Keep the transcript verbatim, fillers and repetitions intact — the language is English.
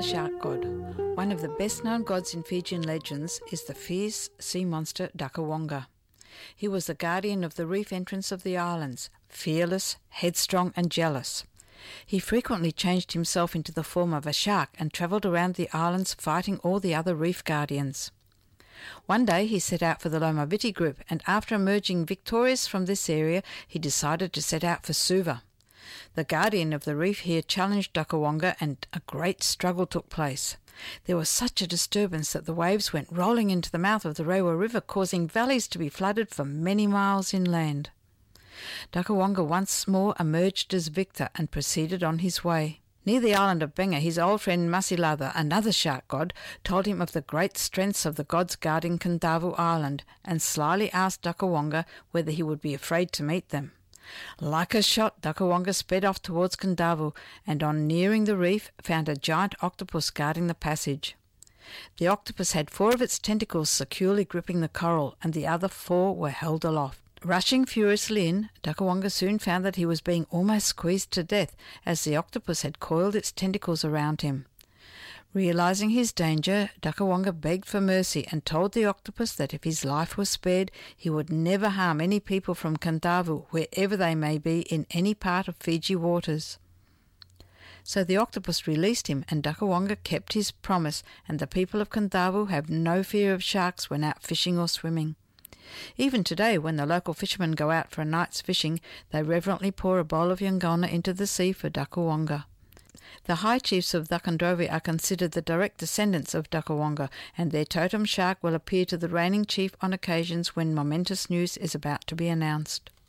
the shark god. One of the best-known gods in Fijian legends is the fierce sea monster Dakawonga. He was the guardian of the reef entrance of the islands, fearless, headstrong and jealous. He frequently changed himself into the form of a shark and travelled around the islands fighting all the other reef guardians. One day he set out for the Lomaviti group, and after emerging victorious from this area, he decided to set out for Suva. The guardian of the reef here challenged Dakawonga, and a great struggle took place. There was such a disturbance that the waves went rolling into the mouth of the Rewa River, causing valleys to be flooded for many miles inland. Dakawonga once more emerged as victor and proceeded on his way. Near the island of Benga, his old friend Masilatha, another shark god, told him of the great strengths of the gods guarding Kandavu Island, and slyly asked Dakawonga whether he would be afraid to meet them. Like a shot, Dakawonga sped off towards Kandavu, and on nearing the reef found a giant octopus guarding the passage. The octopus had four of its tentacles securely gripping the coral, and the other four were held aloft. Rushing furiously in, Dakawonga soon found that he was being almost squeezed to death, as the octopus had coiled its tentacles around him. Realizing his danger, Dakawonga begged for mercy and told the octopus that if his life was spared, he would never harm any people from Kandavu, wherever they may be in any part of Fiji waters. So the octopus released him, and Dakawonga kept his promise, and the people of Kandavu have no fear of sharks when out fishing or swimming. Even today, when the local fishermen go out for a night's fishing, they reverently pour a bowl of yangona into the sea for Dakawonga. The high chiefs of Thakandrovi are considered the direct descendants of Dakawonga, and their totem shark will appear to the reigning chief on occasions when momentous news is about to be announced.